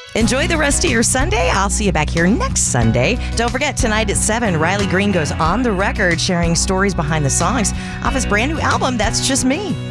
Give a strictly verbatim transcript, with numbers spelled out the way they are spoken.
Enjoy the rest of your Sunday. I'll see you back here next Sunday. Don't forget, tonight at seven, Riley Green goes on the record sharing stories behind the songs off his brand new album, That's Just Me.